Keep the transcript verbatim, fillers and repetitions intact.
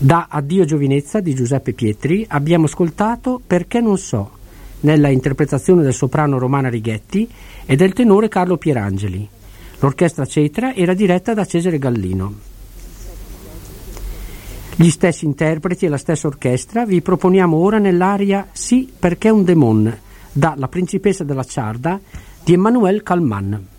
Da Addio giovinezza di Giuseppe Pietri abbiamo ascoltato Perché non so, nella interpretazione del soprano Romana Righetti e del tenore Carlo Pierangeli. L'orchestra Cetra era diretta da Cesare Gallino. Gli stessi interpreti e la stessa orchestra vi proponiamo ora nell'aria Sì perché un demon, da La principessa della Ciarda di Emmanuel Calman.